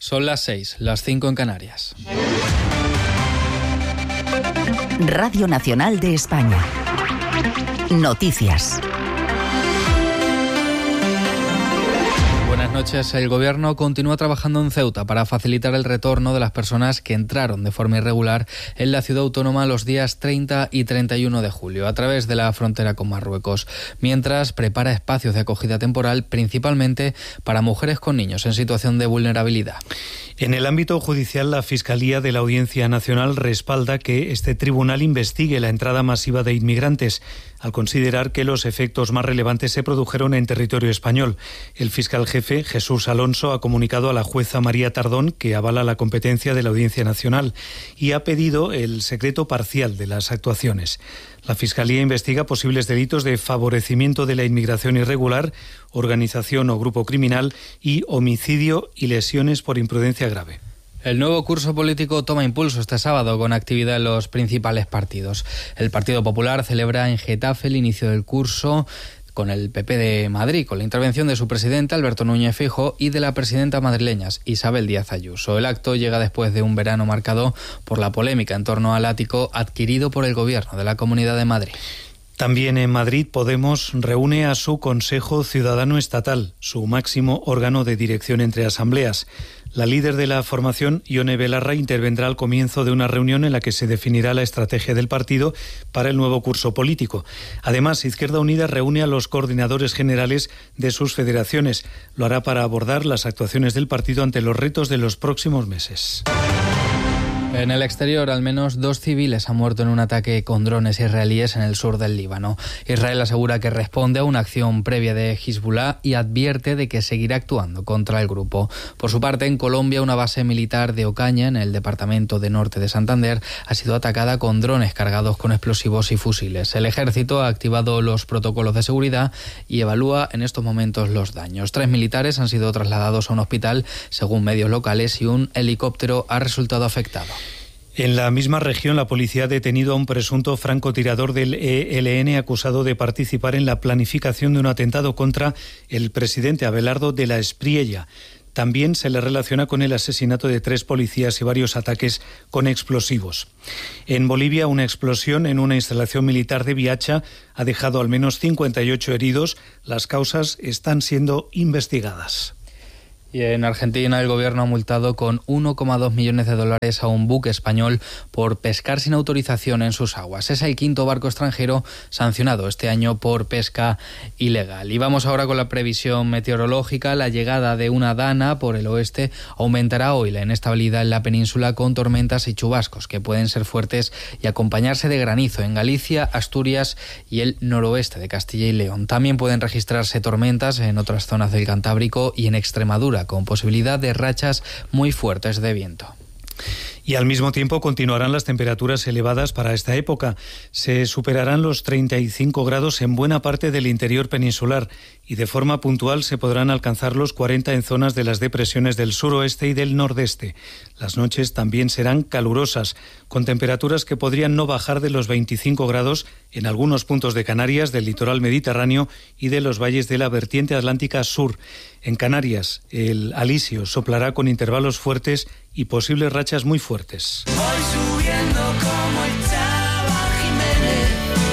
Son las 6, las 5 en Canarias. Radio Nacional de España. Noticias. Buenas noches. El Gobierno continúa trabajando en Ceuta para facilitar el retorno de las personas que entraron de forma irregular en la ciudad autónoma los días 30 y 31 de julio a través de la frontera con Marruecos, mientras prepara espacios de acogida temporal principalmente para mujeres con niños en situación de vulnerabilidad. En el ámbito judicial, la Fiscalía de la Audiencia Nacional respalda que este tribunal investigue la entrada masiva de inmigrantes, al considerar que los efectos más relevantes se produjeron en territorio español. El fiscal jefe, Jesús Alonso, ha comunicado a la jueza María Tardón que avala la competencia de la Audiencia Nacional y ha pedido el secreto parcial de las actuaciones. La Fiscalía investiga posibles delitos de favorecimiento de la inmigración irregular, organización o grupo criminal y homicidio y lesiones por imprudencia grave. El nuevo curso político toma impulso este sábado con actividad en los principales partidos. El Partido Popular celebra en Getafe el inicio del curso con el PP de Madrid, con la intervención de su presidente Alberto Núñez Feijóo y de la presidenta madrileña Isabel Díaz Ayuso. El acto llega después de un verano marcado por la polémica en torno al ático adquirido por el Gobierno de la Comunidad de Madrid. También en Madrid, Podemos reúne a su Consejo Ciudadano Estatal, su máximo órgano de dirección entre asambleas. La líder de la formación, Ione Belarra, intervendrá al comienzo de una reunión en la que se definirá la estrategia del partido para el nuevo curso político. Además, Izquierda Unida reúne a los coordinadores generales de sus federaciones. Lo hará para abordar las actuaciones del partido ante los retos de los próximos meses. En el exterior, al menos 2 civiles han muerto en un ataque con drones israelíes en el sur del Líbano. Israel asegura que responde a una acción previa de Hezbollah y advierte de que seguirá actuando contra el grupo. Por su parte, en Colombia, una base militar de Ocaña, en el departamento de Norte de Santander, ha sido atacada con drones cargados con explosivos y fusiles. El ejército ha activado los protocolos de seguridad y evalúa en estos momentos los daños. 3 militares han sido trasladados a un hospital, según medios locales, y un helicóptero ha resultado afectado. En la misma región, la policía ha detenido a un presunto francotirador del ELN acusado de participar en la planificación de un atentado contra el presidente Abelardo de la Espriella. También se le relaciona con el asesinato de 3 policías y varios ataques con explosivos. En Bolivia, una explosión en una instalación militar de Viacha ha dejado al menos 58 heridos. Las causas están siendo investigadas. Y en Argentina el Gobierno ha multado con $1,2 millones a un buque español por pescar sin autorización en sus aguas. Es el 5º barco extranjero sancionado este año por pesca ilegal. Y vamos ahora con la previsión meteorológica. La llegada de una dana por el oeste aumentará hoy la inestabilidad en la península con tormentas y chubascos que pueden ser fuertes y acompañarse de granizo en Galicia, Asturias y el noroeste de Castilla y León. También pueden registrarse tormentas en otras zonas del Cantábrico y en Extremadura, con posibilidad de rachas muy fuertes de viento. Y al mismo tiempo continuarán las temperaturas elevadas para esta época. Se superarán los 35 grados en buena parte del interior peninsular y de forma puntual se podrán alcanzar los 40 en zonas de las depresiones del suroeste y del nordeste. Las noches también serán calurosas, con temperaturas que podrían no bajar de los 25 grados en algunos puntos de Canarias, del litoral mediterráneo y de los valles de la vertiente atlántica sur. En Canarias, el alisio soplará con intervalos fuertes y posibles rachas muy fuertes. Voy subiendo como el Chava Jiménez.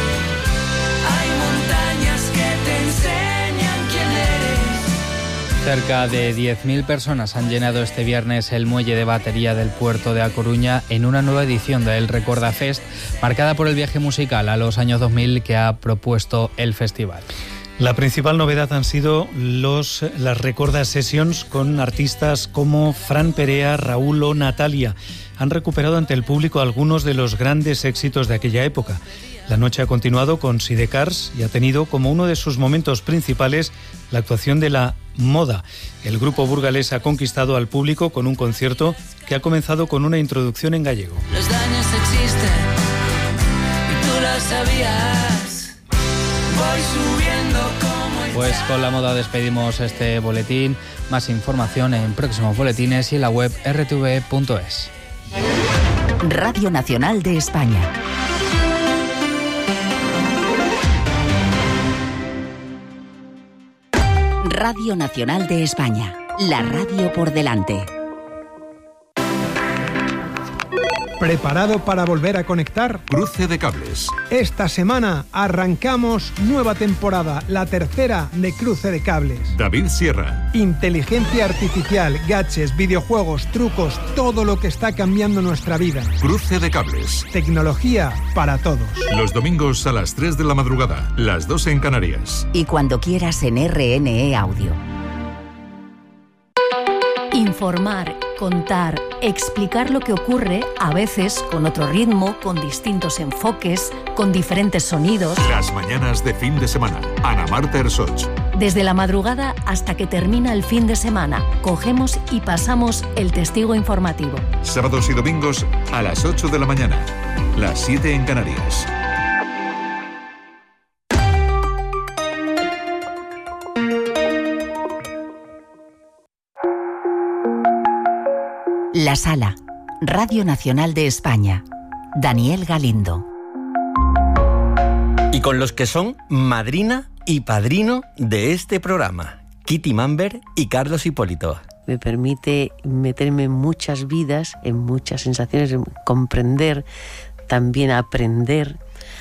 Hay montañas que te enseñan quién eres. Cerca de 10.000 personas han llenado este viernes el muelle de batería del puerto de A Coruña en una nueva edición del Recorda Fest, marcada por el viaje musical a los años 2000 que ha propuesto el festival. La principal novedad han sido las Recorda Sessions con artistas como Fran Perea, Raúl o Natalia. Han recuperado ante el público algunos de los grandes éxitos de aquella época. La noche ha continuado con Sidecars y ha tenido como uno de sus momentos principales la actuación de La Moda. El grupo burgalés ha conquistado al público con un concierto que ha comenzado con una introducción en gallego. Los daños existen y tú lo sabías. Voy subiendo como el Pues con La Moda despedimos este boletín. Más información en próximos boletines y en la web rtv.es. Radio Nacional de España. Radio Nacional de España. La radio por delante. ¿Preparado para volver a conectar? Cruce de cables. Esta semana arrancamos nueva temporada, la tercera de Cruce de Cables. David Sierra. Inteligencia artificial, gadgets, videojuegos, trucos, todo lo que está cambiando nuestra vida. Cruce de cables. Tecnología para todos. Los domingos a las 3 de la madrugada, las 2 en Canarias. Y cuando quieras en RNE Audio. Informar, contar, explicar lo que ocurre, a veces con otro ritmo, con distintos enfoques, con diferentes sonidos. Las mañanas de fin de semana. Ana Marta Ersoch. Desde la madrugada hasta que termina el fin de semana, cogemos y pasamos el testigo informativo. Sábados y domingos a las 8 de la mañana, las 7 en Canarias. La Sala, Radio Nacional de España. Daniel Galindo. Y con los que son madrina y padrino de este programa, Kitty Mamber y Carlos Hipólito. Me permite meterme en muchas vidas, en muchas sensaciones, en comprender, también aprender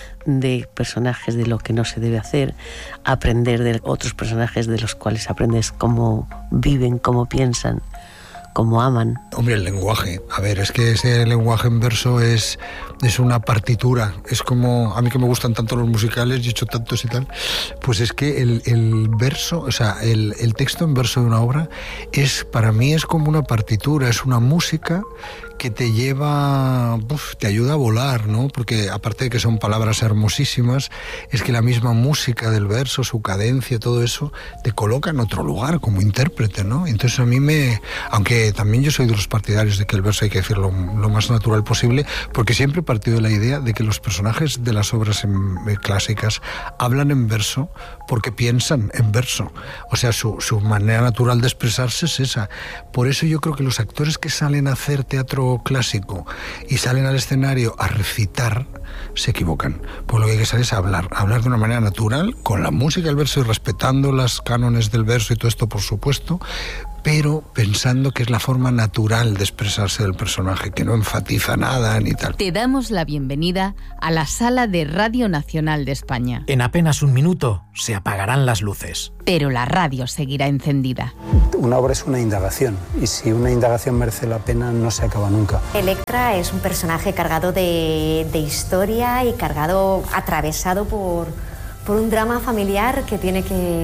de personajes de lo que no se debe hacer, aprender de otros personajes de los cuales aprendes cómo viven, cómo piensan, cómo aman. Hombre, el lenguaje. A ver, es que ese lenguaje en verso es una partitura. Es como, a mí que me gustan tanto los musicales y he hecho tantos y tal, pues es que el verso, o sea, el texto en verso de una obra para mí es como una partitura, es una música que te lleva, te ayuda a volar, ¿no? Porque aparte de que son palabras hermosísimas, es que la misma música del verso, su cadencia, todo eso, te coloca en otro lugar como intérprete, ¿no? Entonces a mí aunque también yo soy de los partidarios de que el verso hay que decirlo lo más natural posible, porque siempre he partido de la idea de que los personajes de las obras clásicas hablan en verso porque piensan en verso. O sea, su manera natural de expresarse es esa. Por eso yo creo que los actores que salen a hacer teatro clásico y salen al escenario a recitar se equivocan. Pues lo que hay que hacer es hablar de una manera natural, con la música del verso y respetando las cánones del verso y todo esto, por supuesto, pero pensando que es la forma natural de expresarse del personaje, que no enfatiza nada ni tal. Te damos la bienvenida a la sala de Radio Nacional de España. En apenas un minuto se apagarán las luces. Pero la radio seguirá encendida. Una obra es una indagación, y si una indagación merece la pena, no se acaba nunca. Electra es un personaje cargado de historia y atravesado por un drama familiar que tiene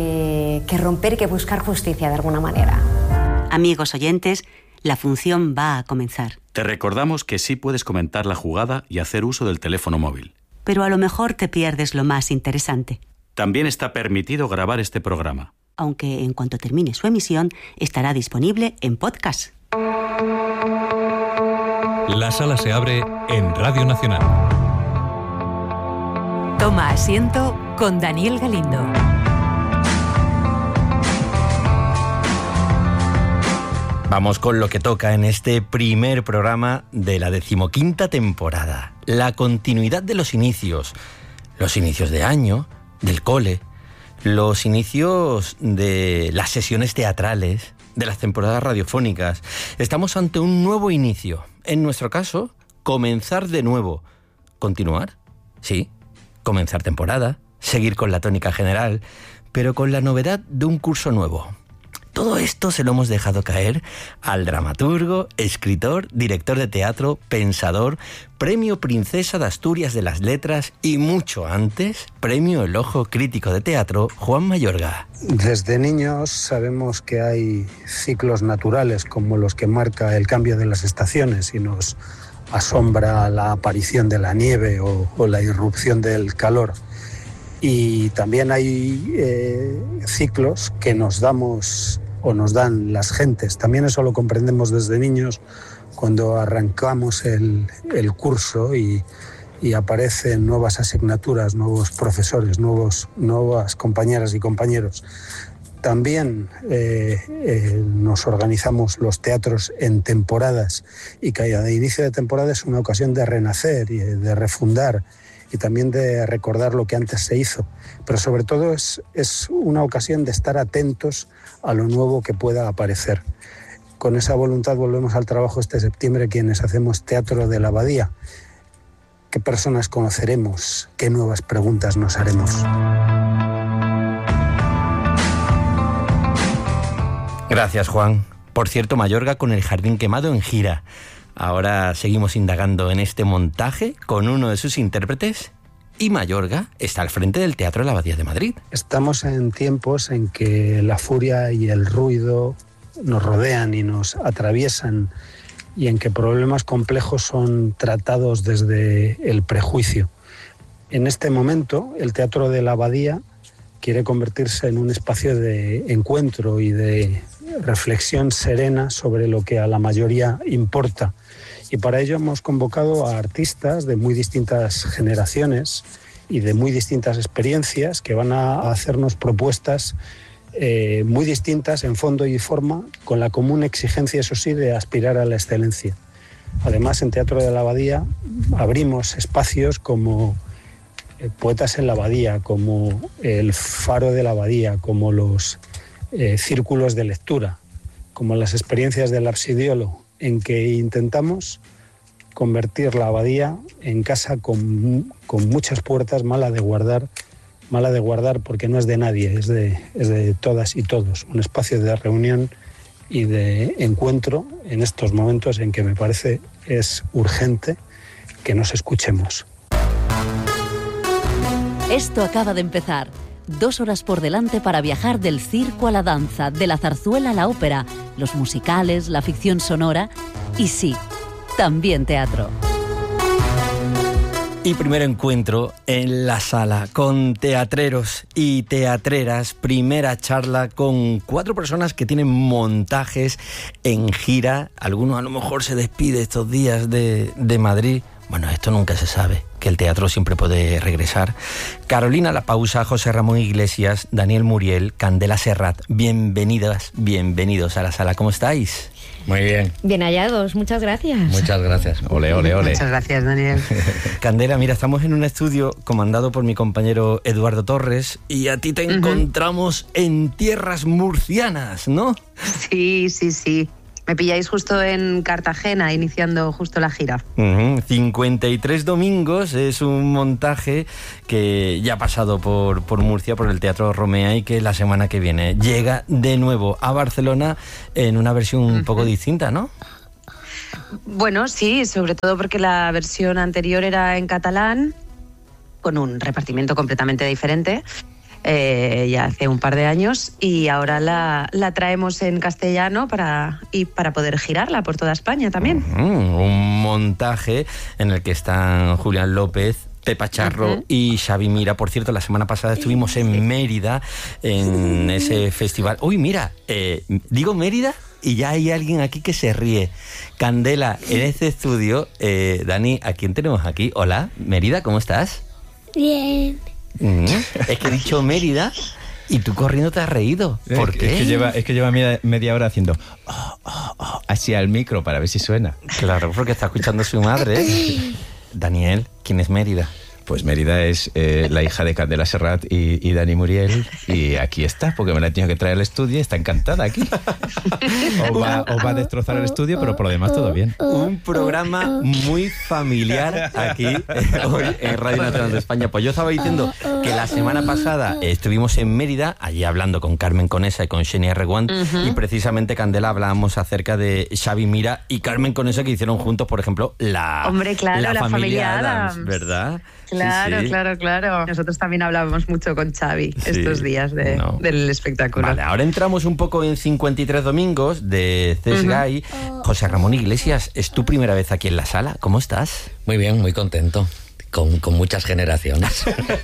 que romper y que buscar justicia de alguna manera. Amigos oyentes, la función va a comenzar. Te recordamos que sí puedes comentar la jugada y hacer uso del teléfono móvil. Pero a lo mejor te pierdes lo más interesante. También está permitido grabar este programa. Aunque en cuanto termine su emisión, estará disponible en podcast. La sala se abre en Radio Nacional. Toma asiento con Daniel Galindo. Vamos con lo que toca en este primer programa de la 15ª temporada. La continuidad de los inicios de año, del cole, los inicios de las sesiones teatrales, de las temporadas radiofónicas. Estamos ante un nuevo inicio. En nuestro caso, comenzar de nuevo. ¿Continuar? Sí. Comenzar temporada, seguir con la tónica general, pero con la novedad de un curso nuevo. Todo esto se lo hemos dejado caer al dramaturgo, escritor, director de teatro, pensador, Premio Princesa de Asturias de las Letras y mucho antes, Premio El Ojo Crítico de Teatro, Juan Mayorga. Desde niños sabemos que hay ciclos naturales como los que marca el cambio de las estaciones y nos asombra la aparición de la nieve o la irrupción del calor. Y también hay ciclos que nos damos o nos dan las gentes. También eso lo comprendemos desde niños cuando arrancamos el curso y aparecen nuevas asignaturas, nuevos profesores, nuevas compañeras y compañeros. También nos organizamos los teatros en temporadas y cada inicio de temporada es una ocasión de renacer y de refundar y también de recordar lo que antes se hizo. Pero sobre todo es una ocasión de estar atentos a lo nuevo que pueda aparecer. con esa voluntad volvemos al trabajo este septiembre quienes hacemos Teatro de la Abadía. ¿Qué personas conoceremos? ¿Qué nuevas preguntas nos haremos? Gracias, Juan. Por cierto, Mayorga con el Jardín Quemado en gira. Ahora seguimos indagando en este montaje con uno de sus intérpretes y Mayorga está al frente del Teatro de la Abadía de Madrid. Estamos en tiempos en que la furia y el ruido nos rodean y nos atraviesan y en que problemas complejos son tratados desde el prejuicio. En este momento, el Teatro de la Abadía quiere convertirse en un espacio de encuentro y de reflexión serena sobre lo que a la mayoría importa. Y para ello hemos convocado a artistas de muy distintas generaciones y de muy distintas experiencias que van a hacernos propuestas muy distintas en fondo y forma, con la común exigencia, eso sí, de aspirar a la excelencia. Además, en Teatro de la Abadía abrimos espacios como Poetas en la Abadía, como el Faro de la Abadía, como los círculos de lectura, como las experiencias del Absidiolo, en que intentamos convertir la abadía en casa con muchas puertas, mala de guardar porque no es de nadie, es de todas y todos, un espacio de reunión y de encuentro en estos momentos en que me parece es urgente que nos escuchemos. Esto acaba de empezar. 2 horas por delante para viajar del circo a la danza, de la zarzuela a la ópera, los musicales, la ficción sonora y sí, también teatro. Y primer encuentro en la sala con teatreros y teatreras. Primera charla con 4 personas que tienen montajes en gira. Algunos a lo mejor se despide estos días de Madrid. Bueno, esto nunca se sabe, que el teatro siempre puede regresar. Carolina La Pausa, José Ramón Iglesias, Daniel Muriel, Candela Serrat, bienvenidos a la sala. ¿Cómo estáis? Muy bien. Bien hallados, muchas gracias. Muchas gracias. Ole, ole, ole. Muchas gracias, Daniel. Candela, mira, estamos en un estudio comandado por mi compañero Eduardo Torres y a ti te encontramos en tierras murcianas, ¿no? Sí. Me pilláis justo en Cartagena, iniciando justo la gira. 53 domingos es un montaje que ya ha pasado por Murcia, por el Teatro Romea, y que la semana que viene llega de nuevo a Barcelona en una versión un poco distinta, ¿no? Bueno, sí, sobre todo porque la versión anterior era en catalán, con un repartimiento completamente diferente. Ya hace un par de años, y ahora la traemos en castellano para poder girarla por toda España también. Un montaje en el que están Julián López, Pepa Charro y Xavi Mira. Por cierto, la semana pasada estuvimos en Mérida, en ese festival. Uy, mira, digo Mérida y ya hay alguien aquí que se ríe. Candela, en este estudio, Dani, ¿a quién tenemos aquí? Hola, Mérida, ¿cómo estás? Bien. Es que he dicho Mérida y tú corriendo te has reído. ¿Por qué? Es que lleva media hora haciendo así al micro para ver si suena. Claro, porque está escuchando su madre. Daniel, ¿quién es Mérida? Pues Mérida es la hija de Candela Serrat y Dani Muriel, y aquí está, porque me la he tenido que traer al estudio y está encantada aquí. Os va a destrozar el estudio, pero por lo demás todo bien. Un programa muy familiar aquí hoy en Radio Nacional de España. Pues yo estaba diciendo que la semana pasada estuvimos en Mérida, allí hablando con Carmen Conesa y con Xenia Reguant, y precisamente, Candela, hablábamos acerca de Xavi Mira y Carmen Conesa, que hicieron juntos, por ejemplo, la familia Adams, ¿verdad? Claro, sí. claro. Nosotros también hablábamos mucho con Xavi estos días del espectáculo. Vale, ahora entramos un poco en 53 domingos de CESGAI. José Ramón Iglesias, es tu primera vez aquí en la sala. ¿Cómo estás? Muy bien, muy contento. Con muchas generaciones.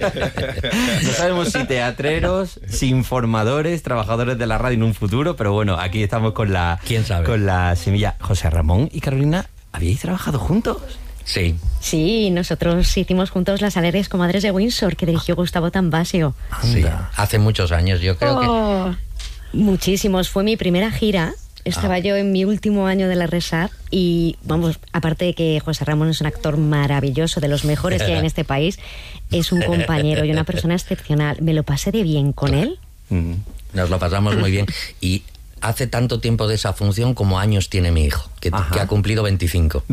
No sabemos si teatreros, si informadores, trabajadores de la radio en un futuro, pero bueno, aquí estamos con la semilla. José Ramón y Carolina, ¿habíais trabajado juntos? Sí. Sí, nosotros hicimos juntos Las Alegres Comadres de Windsor, que dirigió Gustavo Tambasio. Sí, hace muchos años, yo creo que... Muchísimos, fue mi primera gira. Estaba yo en mi último año de la RESAP y, vamos, aparte de que José Ramón es un actor maravilloso, de los mejores que hay en este país, es un compañero y una persona excepcional. Me lo pasé de bien con él. Nos lo pasamos muy bien. Y hace tanto tiempo de esa función como años tiene mi hijo, que ha cumplido 25.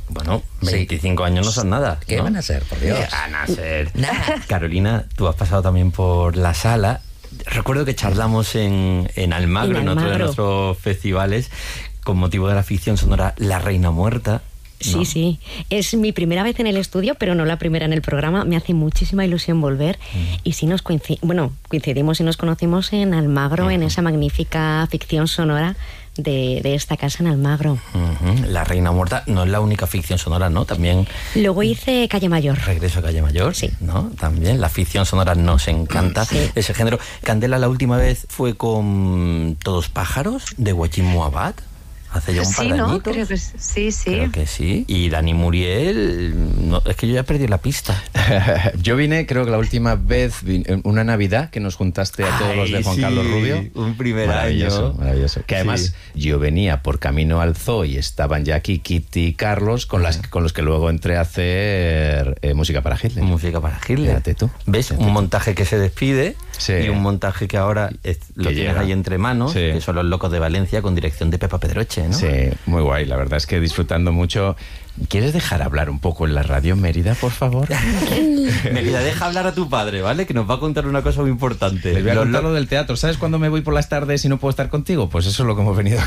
25 años no son nada. ¿Qué van a ser, por Dios? ¿Qué van a ser? Carolina, tú has pasado también por la sala. Recuerdo que charlamos en Almagro, en otro de nuestros festivales, con motivo de la ficción sonora La Reina Muerta. Sí, sí. Es mi primera vez en el estudio, pero no la primera en el programa. Me hace muchísima ilusión volver. Y sí nos coincidimos y nos conocimos en Almagro, en esa magnífica ficción sonora de esta casa en Almagro. La Reina Muerta no es la única ficción sonora, ¿no? También... Luego hice Calle Mayor. Regreso a Calle Mayor, sí. ¿No? También la ficción sonora nos encanta, ese género. Candela, la última vez fue con Todos pájaros, de Joaquín Muabat. Hace ya un par de añitos. Creo que sí. Creo que sí. Y Dani Muriel, no, es que yo ya perdí la pista. Yo vine, creo que la última vez, una Navidad que nos juntaste a todos los de Juan Carlos Rubio. Un primer año. Maravilloso. Que además yo venía por camino al Zoo y estaban ya aquí Kitty y Carlos, con los que luego entré a hacer música para Hitler. Música para Hitler. Fíjate tú. ¿Ves? Un montaje que se despide y un montaje que ahora lo tienes ahí entre manos, que son Los Locos de Valencia, con dirección de Pepa Pedroche, ¿no? Sí, muy guay, la verdad es que disfrutando mucho. ¿Quieres dejar hablar un poco en la radio, Mérida, por favor? Mérida, deja hablar a tu padre, ¿vale? Que nos va a contar una cosa muy importante. Le voy a contar lo del teatro. ¿Sabes cuándo me voy por las tardes y no puedo estar contigo? Pues eso es lo que hemos venido a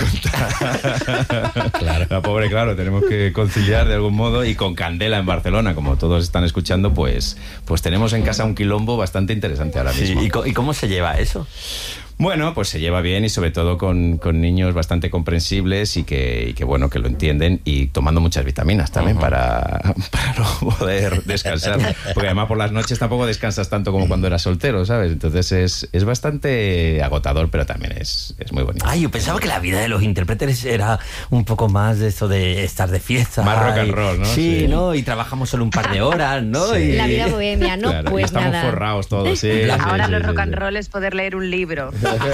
contar. Claro. La pobre, claro, tenemos que conciliar de algún modo. Y con Candela en Barcelona, como todos están escuchando, pues tenemos en casa un quilombo bastante interesante ahora mismo. ¿Y cómo se lleva eso? Bueno, pues se lleva bien y sobre todo con niños bastante comprensibles y que bueno, que lo entienden, y tomando muchas vitaminas también para no poder descansar. Porque además por las noches tampoco descansas tanto como cuando eras soltero, ¿sabes? Entonces es bastante agotador, pero también es muy bonito. Ay, yo pensaba que la vida de los intérpretes era un poco más de eso de estar de fiesta. Más rock and roll, ¿no? Sí, ¿no? Y trabajamos solo un par de horas, ¿no? Sí. La vida bohemia, ¿no? Claro, pues estamos nada. forrados todos, sí. Ahora los rock and roll es poder leer un libro.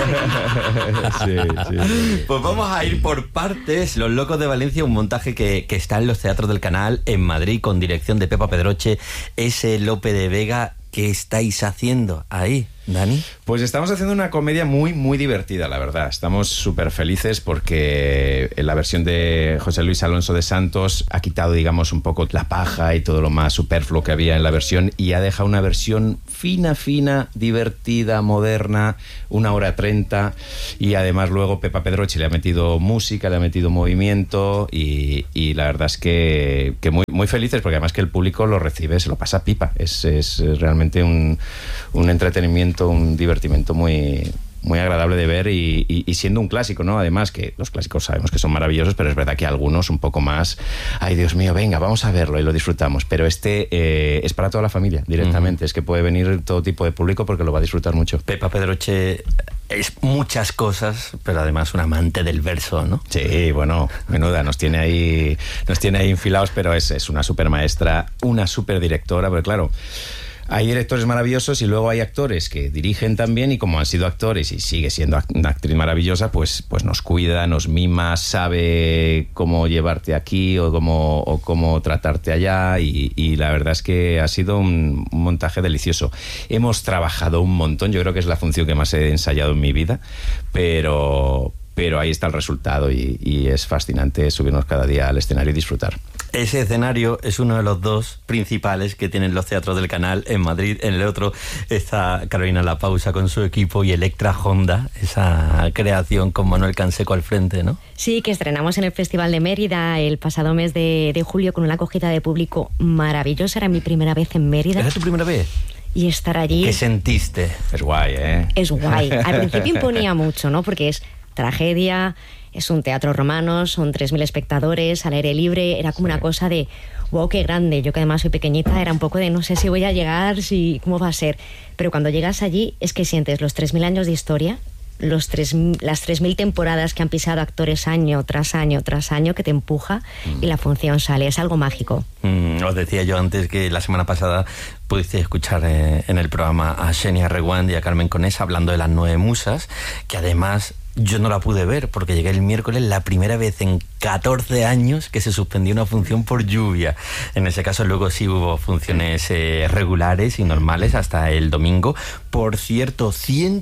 Sí. Pues vamos a ir por partes. Los Locos de Valencia, un montaje que está en los teatros del Canal en Madrid, con dirección de Pepa Pedroche, ese Lope de Vega. ¿Qué estáis haciendo ahí, Dani? Pues estamos haciendo una comedia muy, muy divertida, la verdad. Estamos súper felices porque la versión de José Luis Alonso de Santos ha quitado, digamos, un poco la paja y todo lo más superfluo que había en la versión, y ha dejado una versión fina, divertida, moderna, 1:30, y además luego Pepa Pedroche le ha metido música, le ha metido movimiento, y la verdad es que muy, muy felices, porque además que el público lo recibe, se lo pasa pipa. Es realmente un entretenimiento, un divertimento muy, muy agradable de ver, y siendo un clásico, ¿no? Además, que los clásicos sabemos que son maravillosos, pero es verdad que algunos un poco más, ay Dios mío, venga, vamos a verlo y lo disfrutamos, pero este es para toda la familia directamente. Es que puede venir todo tipo de público porque lo va a disfrutar mucho. Pepa Pedroche es muchas cosas, pero además un amante del verso, ¿no? Sí, bueno, menuda, nos tiene ahí infilados, pero es una super maestra, una super directora, porque claro, hay directores maravillosos y luego hay actores que dirigen también, y como han sido actores y sigue siendo una actriz maravillosa, pues nos cuida, nos mima, sabe cómo llevarte aquí o cómo tratarte allá, y la verdad es que ha sido un montaje delicioso. Hemos trabajado un montón, yo creo que es la función que más he ensayado en mi vida, pero ahí está el resultado, y es fascinante subirnos cada día al escenario y disfrutar. Ese escenario es uno de los dos principales que tienen los teatros del Canal en Madrid. En el otro está Carolina La Pausa con su equipo y Electra Honda, esa creación con Manuel Canseco al frente, ¿no? Sí, que estrenamos en el Festival de Mérida el pasado mes de julio con una acogida de público maravillosa. Era mi primera vez en Mérida. ¿Era tu primera vez? Y estar allí... ¿Qué sentiste? Es guay, ¿eh? Es guay. Al principio imponía mucho, ¿no? Porque es tragedia, es un teatro romano, son 3.000 espectadores, al aire libre, era como una cosa de wow, qué grande. Yo, que además soy pequeñita, era un poco de no sé si voy a llegar, cómo va a ser. Pero cuando llegas allí es que sientes los 3.000 años de historia, las 3.000 temporadas que han pisado actores año tras año tras año, que te empuja y la función sale. Es algo mágico. Os decía yo antes que la semana pasada pudiste escuchar en el programa a Xenia Reguant y a Carmen Conesa hablando de las 9 musas, que además Yo no la pude ver porque llegué el miércoles, la primera vez en 14 años que se suspendió una función por lluvia. En ese caso luego sí hubo funciones regulares y normales hasta el domingo. Por cierto,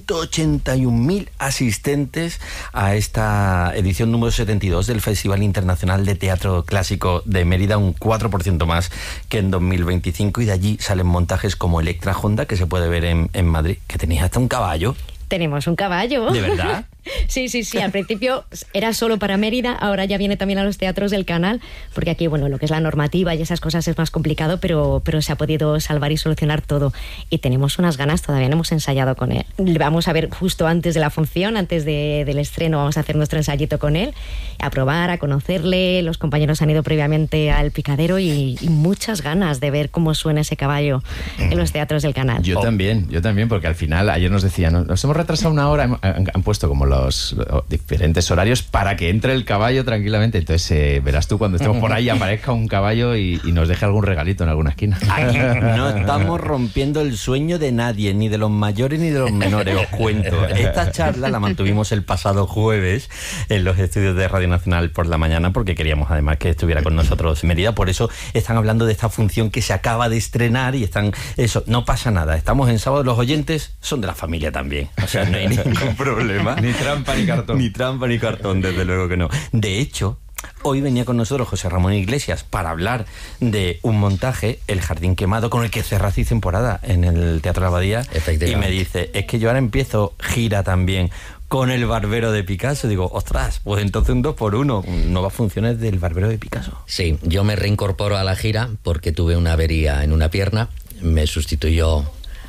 181.000 asistentes a esta edición número 72 del Festival Internacional de Teatro Clásico de Mérida, un 4% más que en 2025, y de allí salen montajes como Electra Honda, que se puede ver en Madrid, que tenéis hasta un caballo. Tenemos un caballo. ¿De verdad? Sí. Al principio era solo para Mérida, ahora ya viene también a los teatros del canal, porque aquí, bueno, lo que es la normativa y esas cosas es más complicado, pero se ha podido salvar y solucionar todo. Y tenemos unas ganas, todavía no hemos ensayado con él. Vamos a ver justo antes de la función, antes del estreno, vamos a hacer nuestro ensayito con él, a probar, a conocerle. Los compañeros han ido previamente al picadero y muchas ganas de ver cómo suena ese caballo en los teatros del canal. Yo también, porque al final ayer nos decían, nos hemos retrasado una hora, han puesto como los diferentes horarios para que entre el caballo tranquilamente. Entonces verás tú cuando estemos por ahí aparezca un caballo y nos deje algún regalito en alguna esquina. Aquí no estamos rompiendo el sueño de nadie, ni de los mayores ni de los menores, os cuento. Esta charla la mantuvimos el pasado jueves en los estudios de Radio Nacional por la mañana, porque queríamos además que estuviera con nosotros Mérida. Por eso están hablando de esta función que se acaba de estrenar y eso, no pasa nada, estamos en sábado, los oyentes son de la familia también, o sea, no hay ningún problema. Ni trampa ni cartón. Ni trampa ni cartón, desde luego que no. De hecho, hoy venía con nosotros José Ramón Iglesias para hablar de un montaje, El Jardín Quemado, con el que cerráis temporada en el Teatro de la Abadía. Y me dice, es que yo ahora empiezo gira también con El Barbero de Picasso. Digo, ostras, pues entonces un 2x1, nuevas funciones del Barbero de Picasso. Sí, yo me reincorporo a la gira porque tuve una avería en una pierna, me sustituyó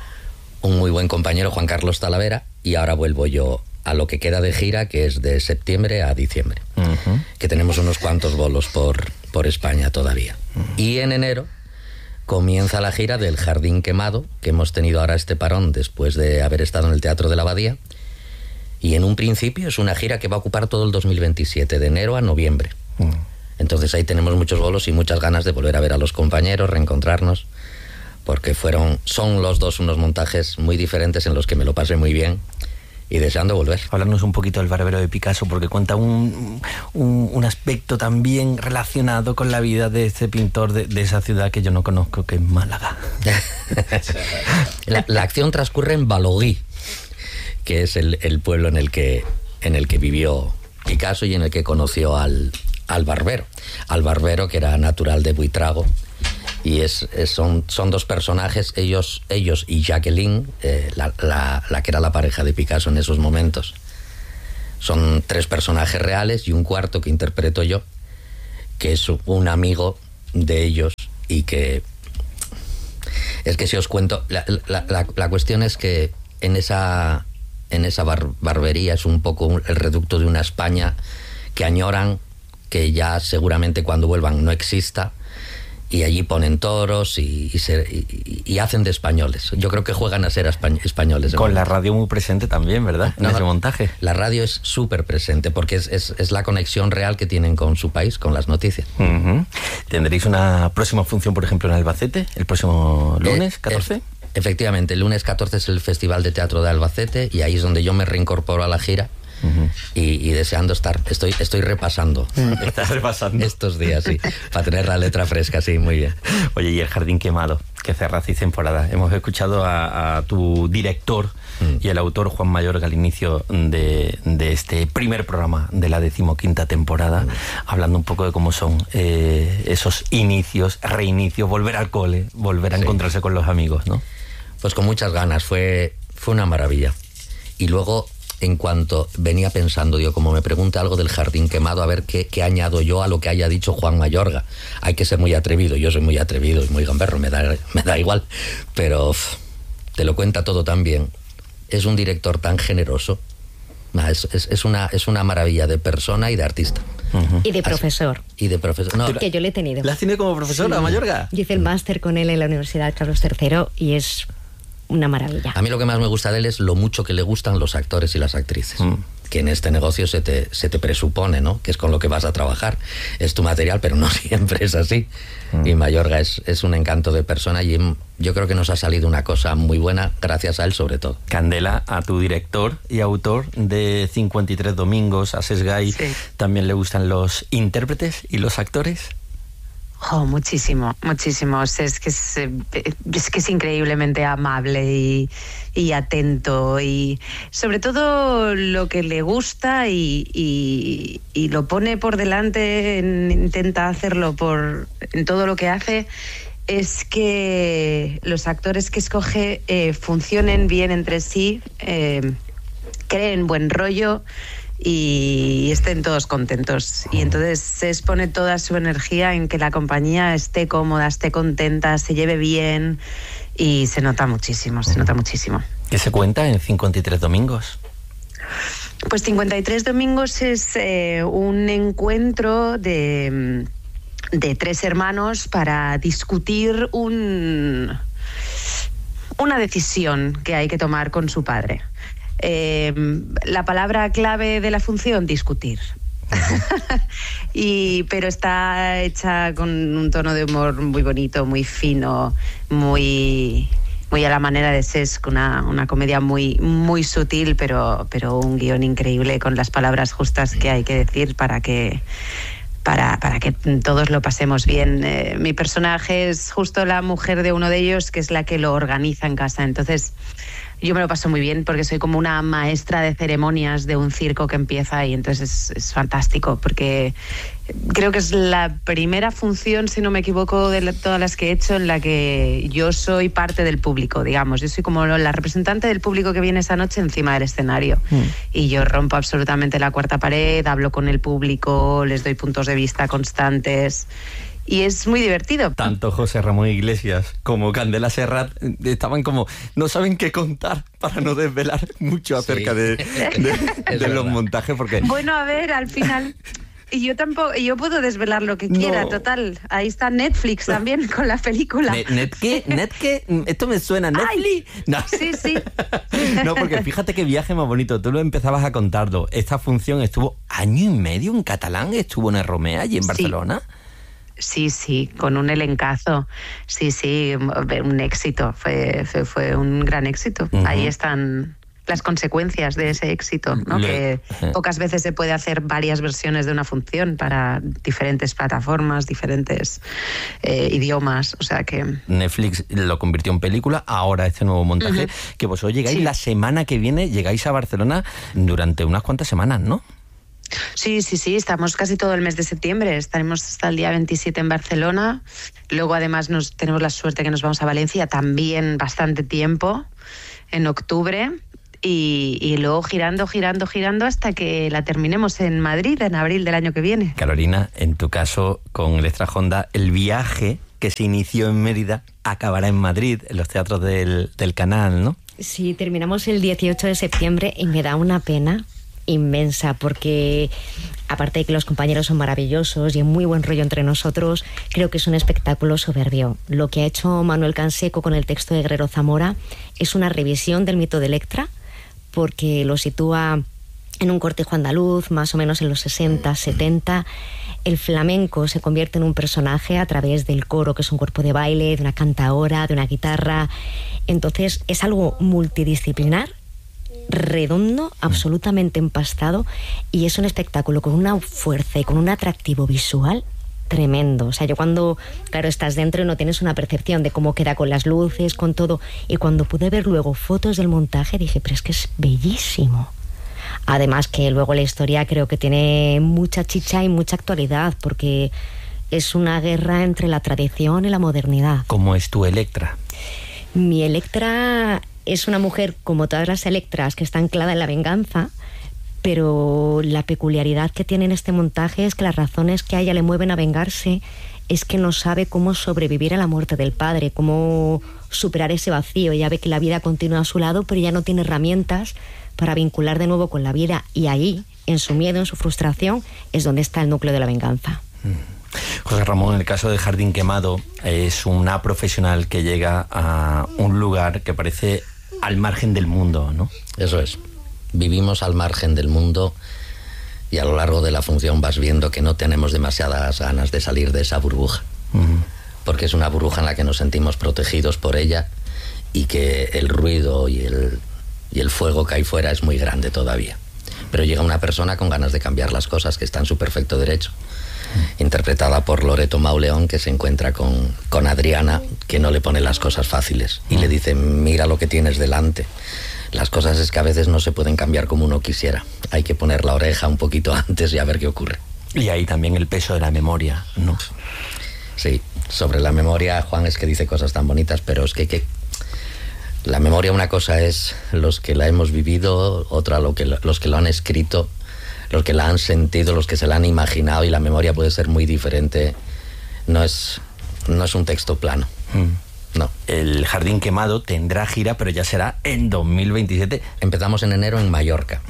un muy buen compañero, Juan Carlos Talavera, y ahora vuelvo yo a lo que queda de gira, que es de septiembre a diciembre, que tenemos unos cuantos bolos por España todavía. Y en enero comienza la gira del Jardín Quemado, que hemos tenido ahora este parón después de haber estado en el Teatro de la Abadía, y en un principio es una gira que va a ocupar todo el 2027, de enero a noviembre. Entonces ahí tenemos muchos bolos y muchas ganas de volver a ver a los compañeros, reencontrarnos, porque son los dos unos montajes muy diferentes en los que me lo pasé muy bien y deseando volver. Hablarnos un poquito del Barbero de Picasso, porque cuenta un aspecto también relacionado con la vida de este pintor de esa ciudad que yo no conozco, que es Málaga. La acción transcurre en Balogui, que es el pueblo en el que vivió Picasso y en el que conoció al barbero. Al barbero, que era natural de Buitrago. Y son dos personajes, ellos y Jacqueline, la que era la pareja de Picasso en esos momentos. Son tres personajes reales y un cuarto que interpreto yo, que es un amigo de ellos, y que... Es que si os cuento, la cuestión es que en esa barbería es un poco el reducto de una España que añoran, que ya seguramente cuando vuelvan no exista. Y allí ponen toros y hacen de españoles. Yo creo que juegan a ser españoles. Con la radio muy presente también, ¿verdad? En ese montaje. La radio es súper presente porque es la conexión real que tienen con su país, con las noticias. ¿Tendréis una próxima función, por ejemplo, en Albacete, el próximo lunes, 14? Efectivamente, el lunes 14 es el Festival de Teatro de Albacete y ahí es donde yo me reincorporo a la gira. Y deseando estar, estoy repasando. Estás repasando estos días, sí, para tener la letra fresca, sí, muy bien. Oye, y El Jardín Quemado, que cerrasteis temporada. Hemos escuchado a tu director y el autor Juan Mayorga al inicio de este primer programa de la 15ª temporada, hablando un poco de cómo son esos inicios, reinicios, volver al cole, volver a encontrarse con los amigos, ¿no? Pues con muchas ganas, fue una maravilla. Y luego, en cuanto venía pensando, digo, como me pregunta algo del Jardín Quemado, a ver qué añado yo a lo que haya dicho Juan Mayorga. Hay que ser muy atrevido, yo soy muy atrevido y muy gamberro, me da igual, pero te lo cuenta todo tan bien. Es un director tan generoso, es una maravilla de persona y de artista. Y de profesor. Y de profesor. No, que yo le he tenido. ¿La has tenido como profesora, sí. Mayorga? Yo hice el máster con él en la Universidad Carlos III y es una maravilla. A mí lo que más me gusta de él es lo mucho que le gustan los actores y las actrices. que en este negocio se te presupone, ¿no? Que es con lo que vas a trabajar. Es tu material, pero no siempre es así. Y Mayorga es un encanto de persona y yo creo que nos ha salido una cosa muy buena gracias a él sobre todo. Candela, a tu director y autor de 53 domingos, a Sesgay, ¿también le gustan los intérpretes y los actores? Oh, muchísimo, muchísimo. Es que es increíblemente amable y atento, y sobre todo lo que le gusta y lo pone por delante, intenta hacerlo en todo lo que hace, es que los actores que escoge funcionen bien entre sí, creen buen rollo y estén todos contentos. Y entonces se expone toda su energía en que la compañía esté cómoda, esté contenta, se lleve bien, y se nota muchísimo, se nota muchísimo. ¿Qué se cuenta en 53 domingos? Pues 53 domingos es un encuentro de 3 hermanos para discutir una decisión que hay que tomar con su padre. La palabra clave de la función, discutir. Pero está hecha con un tono de humor muy bonito, muy fino, muy a la manera de Sesc, una comedia muy, muy sutil, pero un guión increíble con las palabras justas que hay que decir para que todos lo pasemos bien. Mi personaje es justo la mujer de uno de ellos, que es la que lo organiza en casa. Entonces yo me lo paso muy bien porque soy como una maestra de ceremonias de un circo que empieza, y entonces es fantástico, porque creo que es la primera función, si no me equivoco, de todas las que he hecho en la que yo soy parte del público, digamos. Yo soy como la representante del público que viene esa noche encima del escenario. Y yo rompo absolutamente la cuarta pared, hablo con el público, les doy puntos de vista constantes. Y es muy divertido. Tanto José Ramón Iglesias como Candela Serrat estaban como, no saben qué contar para no desvelar mucho acerca de los montajes, porque... Bueno, a ver, al final... Y yo puedo desvelar lo que quiera, total. Ahí está Netflix también con la película. ¿Net qué? ¿Esto me suena? ¿Netflix? No. Sí. No, porque fíjate qué viaje más bonito. Tú lo empezabas a contarlo. Esta función estuvo 1.5 años en catalán, estuvo en el Romea y en Barcelona. Sí, con un elencazo. Sí, un éxito. Fue un gran éxito. Ahí están las consecuencias de ese éxito, ¿no? Que pocas veces se puede hacer varias versiones de una función para diferentes plataformas, diferentes idiomas, o sea que... Netflix lo convirtió en película, ahora este nuevo montaje, que vosotros llegáis la semana que viene, llegáis a Barcelona durante unas cuantas semanas, ¿no? Sí, estamos casi todo el mes de septiembre, estaremos hasta el día 27 en Barcelona, luego además tenemos la suerte que nos vamos a Valencia también bastante tiempo, en octubre, y luego girando hasta que la terminemos en Madrid en abril del año que viene. Carolina, en tu caso con Electra Honda, el viaje que se inició en Mérida acabará en Madrid, en los teatros del Canal, ¿no? Sí, terminamos el 18 de septiembre y me da una pena inmensa, porque aparte de que los compañeros son maravillosos y en muy buen rollo entre nosotros, creo que es un espectáculo soberbio. Lo que ha hecho Manuel Canseco con el texto de Guerrero Zamora es una revisión del mito de Electra, porque lo sitúa en un cortejo andaluz, más o menos en los 60, 70. El flamenco se convierte en un personaje a través del coro, que es un cuerpo de baile, de una cantaora, de una guitarra. Entonces es algo multidisciplinar, redondo, absolutamente empastado, y es un espectáculo con una fuerza y con un atractivo visual tremendo. O sea, yo cuando, claro, estás dentro y no tienes una percepción de cómo queda con las luces, con todo, y cuando pude ver luego fotos del montaje dije, pero es que es bellísimo. Además que luego la historia creo que tiene mucha chicha y mucha actualidad, porque es una guerra entre la tradición y la modernidad. ¿Cómo es tu Electra? Mi Electra es una mujer como todas las Electras que está anclada en la venganza, pero la peculiaridad que tiene en este montaje es que las razones que a ella le mueven a vengarse es que no sabe cómo sobrevivir a la muerte del padre, cómo superar ese vacío. Ella ve que la vida continúa a su lado, pero ya no tiene herramientas para vincular de nuevo con la vida, y ahí, en su miedo, en su frustración, es donde está el núcleo de la venganza. José Ramón, en el caso de Jardín Quemado, es una profesional que llega a un lugar que parece al margen del mundo, ¿no? Eso es. vivimos al margen del mundo y a lo largo de la función vas viendo que no tenemos demasiadas ganas de salir de esa burbuja. Porque es una burbuja en la que nos sentimos protegidos por ella y que el ruido y el fuego que hay fuera es muy grande todavía. Pero llega una persona con ganas de cambiar las cosas, que está en su perfecto derecho, interpretada por Loreto Mauleón, que se encuentra con Adriana, que no le pone las cosas fáciles y le dice: mira lo que tienes delante. Las cosas es que a veces no se pueden cambiar como uno quisiera. Hay que poner la oreja un poquito antes y a ver qué ocurre. Y ahí también el peso de la memoria, ¿no? Sí, sobre la memoria, Juan es que dice cosas tan bonitas, pero es que la memoria, una cosa es los que la hemos vivido, otra los que lo han escrito, los que la han sentido, los que se la han imaginado, y la memoria puede ser muy diferente. No es un texto plano. No. El Jardín Quemado tendrá gira, pero ya será en 2027. Empezamos en enero en Mallorca.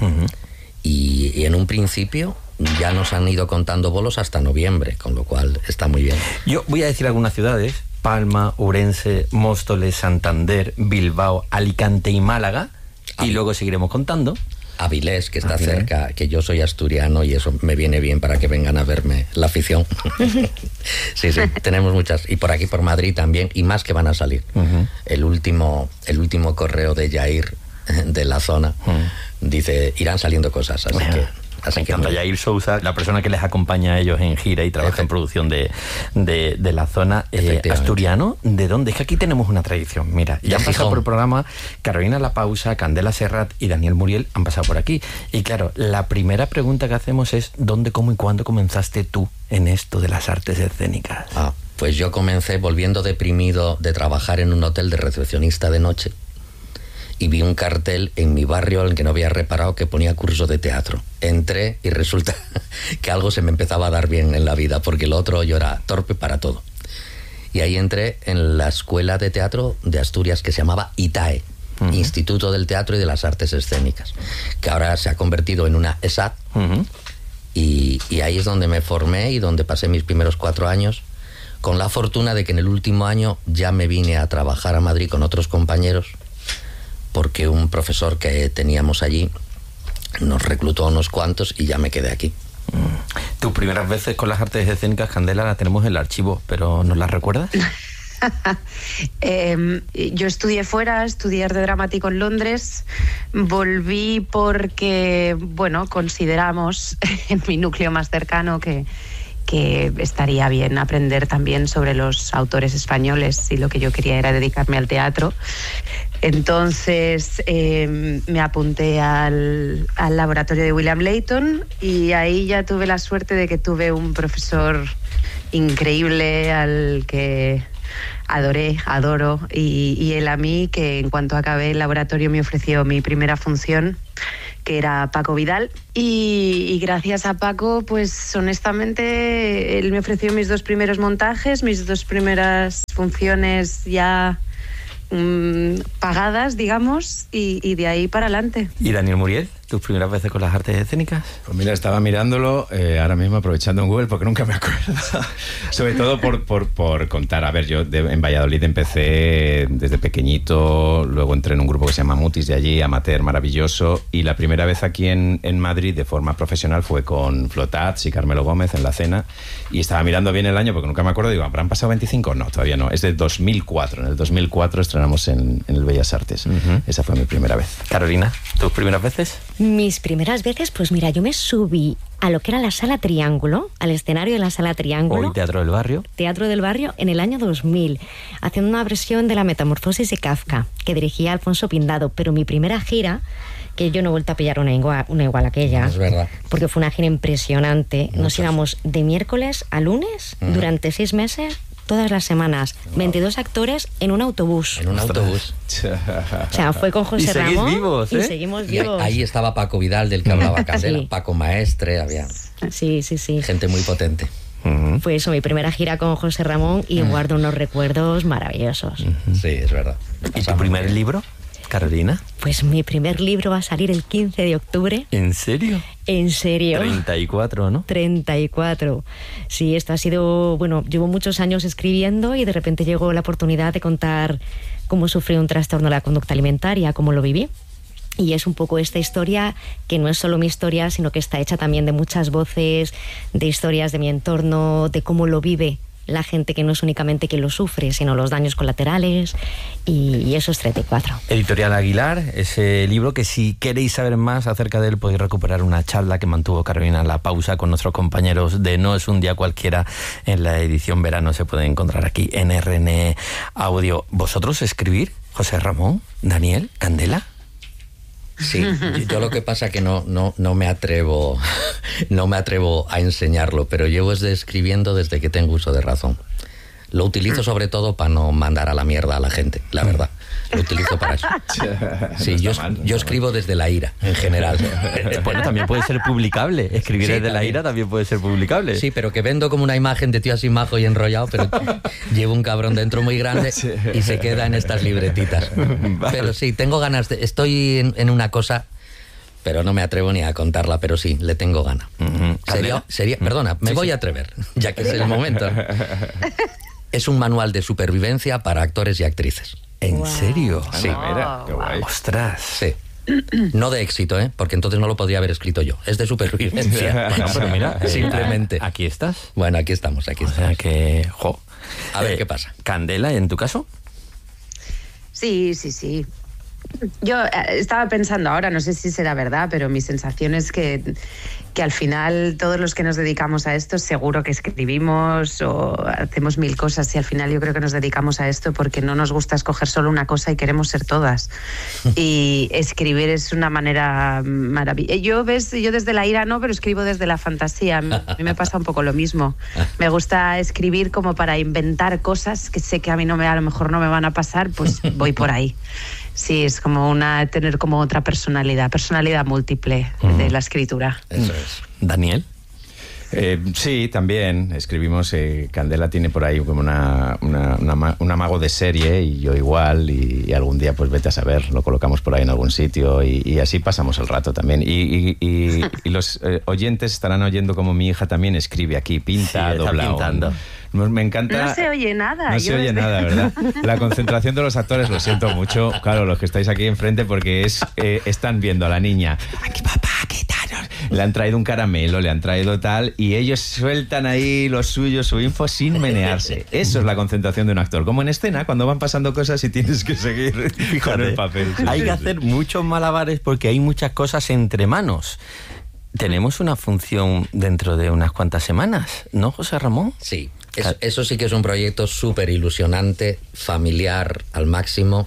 Y en un principio ya nos han ido contando bolos hasta noviembre, con lo cual está muy bien. Yo voy a decir algunas ciudades: Palma, Ourense, Móstoles, Santander, Bilbao, Alicante y Málaga. Y luego seguiremos contando. Avilés, que está cerca, que yo soy asturiano y eso me viene bien para que vengan a verme la afición. Sí, tenemos muchas. Y por aquí, por Madrid también, y más que van a salir. El último correo de Yair, de la zona, dice: irán saliendo cosas, así que... Me encanta Yair Sousa, la persona que les acompaña a ellos en gira y trabaja en producción de la zona. Asturiano, ¿de dónde? Es que aquí tenemos una tradición. Mira, ya han pasado por el programa Carolina La Pausa, Candela Serrat y Daniel Muriel, han pasado por aquí. Y claro, la primera pregunta que hacemos es: ¿dónde, cómo y cuándo comenzaste tú en esto de las artes escénicas? Pues yo comencé volviendo deprimido de trabajar en un hotel de recepcionista de noche, y vi un cartel en mi barrio en que no había reparado, que ponía curso de teatro. Entré y resulta que algo se me empezaba a dar bien en la vida, porque el otro yo era torpe para todo. Y ahí entré en la escuela de teatro de Asturias, que se llamaba ITAE, Instituto del Teatro y de las Artes Escénicas, que ahora se ha convertido en una ESAT. Y ahí es donde me formé y donde pasé mis primeros 4 años, con la fortuna de que en el último año ya me vine a trabajar a Madrid con otros compañeros, porque un profesor que teníamos allí nos reclutó a unos cuantos y ya me quedé aquí. Tus primeras veces con las artes escénicas, Candela, las tenemos en el archivo, pero ¿nos las recuerdas? Yo estudié fuera, estudié arte dramático en Londres. Volví porque, bueno, consideramos en mi núcleo más cercano que estaría bien aprender también sobre los autores españoles, y lo que yo quería era dedicarme al teatro. Entonces me apunté al laboratorio de William Layton, y ahí ya tuve la suerte de que tuve un profesor increíble al que adoro, y él a mí, que en cuanto acabé el laboratorio me ofreció mi primera función, que era Paco Vidal, y gracias a Paco, pues honestamente, él me ofreció mis 2 primeros montajes, mis 2 primeras funciones ya pagadas, digamos, y de ahí para adelante. ¿Y Daniel Muriel, tus primeras veces con las artes escénicas? Pues mira, estaba mirándolo ahora mismo, aprovechando en Google, porque nunca me acuerdo. Sobre todo por contar. A ver, yo en Valladolid empecé desde pequeñito, luego entré en un grupo que se llama Mutis de allí, amateur maravilloso, y la primera vez aquí en Madrid de forma profesional fue con Flotats y Carmelo Gómez en La Cena, y estaba mirando bien el año porque nunca me acuerdo, digo, ¿habrán pasado 25? No, todavía no, es de 2004. En el 2004 estrenamos en el Bellas Artes. Esa fue mi primera vez. Carolina, ¿tus primeras veces? Mis primeras veces, pues mira, yo me subí a lo que era la Sala Triángulo, al escenario de la Sala Triángulo. Hoy Teatro del Barrio. Teatro del Barrio, en el año 2000, haciendo una versión de La Metamorfosis de Kafka, que dirigía Alfonso Pindado. Pero mi primera gira, que yo no he vuelto a pillar una igual a aquella. Es verdad. Porque fue una gira impresionante. Nos íbamos de miércoles a lunes, durante 6 meses, todas las semanas. 22 actores en un autobús. En un autobús. O sea, fue con José Ramón. Vivos, ¿eh? Y seguimos vivos. Ahí estaba Paco Vidal, del que hablaba Candela. Sí. Paco Maestre, había... Sí. Gente muy potente. Fue eso, mi primera gira con José Ramón, y guardo unos recuerdos maravillosos. Sí, es verdad. ¿Y tu primer libro, Carolina? Pues mi primer libro va a salir el 15 de octubre. ¿En serio? En serio. 34, ¿no? 34. Sí, esto ha sido... Bueno, llevo muchos años escribiendo, y de repente llegó la oportunidad de contar cómo sufrí un trastorno de la conducta alimentaria, cómo lo viví. Y es un poco esta historia que no es solo mi historia, sino que está hecha también de muchas voces, de historias de mi entorno, de cómo lo vive la gente, que no es únicamente quien lo sufre, sino los daños colaterales, y eso es 34. Editorial Aguilar, ese libro que si queréis saber más acerca de él podéis recuperar una charla que mantuvo Carolina La Pausa con nuestros compañeros de No es un día cualquiera en la edición verano. Se puede encontrar aquí en RN Audio. ¿Vosotros escribir, José Ramón, Daniel, Candela? Sí, yo lo que pasa es que no me atrevo a enseñarlo, pero llevo escribiendo desde que tengo uso de razón. Lo utilizo sobre todo para no mandar a la mierda a la gente, la verdad. Lo utilizo para eso. Sí, yo escribo desde la ira, en general. Bueno, también puede ser publicable. Escribir sí, desde la ira también puede ser publicable. Sí, pero que vendo como una imagen de tío así majo y enrollado, pero llevo un cabrón dentro muy grande y se queda en estas libretitas. Vale. Pero sí, tengo ganas de... Estoy en una cosa... Pero no me atrevo ni a contarla, pero sí, le tengo gana. Sería, perdona, me voy a atrever, ya que es el momento. Es un manual de supervivencia para actores y actrices. ¿En serio? Sí. Mira, qué guay. ¡Ostras! Sí. No de éxito, porque entonces no lo podría haber escrito yo. Es de supervivencia. Bueno, pero mira, simplemente. ¿Aquí estás? Bueno, aquí estamos. O sea que, A ver qué pasa. Candela, ¿en tu caso? Sí. Yo estaba pensando ahora, no sé si será verdad, pero mi sensación es que al final todos los que nos dedicamos a esto seguro que escribimos o hacemos mil cosas, y al final yo creo que nos dedicamos a esto porque no nos gusta escoger solo una cosa y queremos ser todas. Y escribir es una manera maravillosa. Yo desde la ira no, pero escribo desde la fantasía. A mí me pasa un poco lo mismo. Me gusta escribir como para inventar cosas que sé que a lo mejor no me van a pasar, pues voy por ahí. Sí, es como tener como otra personalidad múltiple de la escritura. Eso es. Daniel. Sí, también escribimos. Candela tiene por ahí como un amago de serie, y yo igual, y algún día pues vete a saber, lo colocamos por ahí en algún sitio y así pasamos el rato también. Y los oyentes estarán oyendo como mi hija también escribe aquí, pinta, doblado. Pintando. Me encanta. No se oye nada. No se oye nada, ¿verdad? La concentración de los actores, lo siento mucho, claro, los que estáis aquí enfrente, porque están viendo a la niña. ¡Aquí, papá, qué tal! Le han traído un caramelo, le han traído tal, y ellos sueltan ahí lo suyo, su info, sin menearse. Eso es la concentración de un actor. Como en escena, cuando van pasando cosas y tienes que seguir con el papel. Hay que hacer muchos malabares porque hay muchas cosas entre manos. Tenemos una función dentro de unas cuantas semanas, ¿no, José Ramón? Sí. Eso sí que es un proyecto súper ilusionante, familiar al máximo,